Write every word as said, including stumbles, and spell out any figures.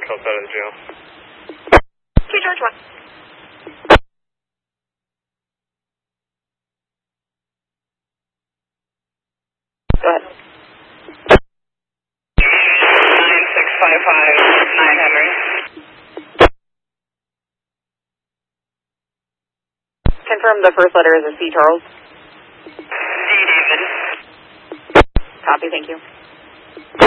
comes out of the jail. two George one. Go ahead. nine six five five nine Henry. Confirm the first letter is a C, Charles. D, David. Copy, thank you.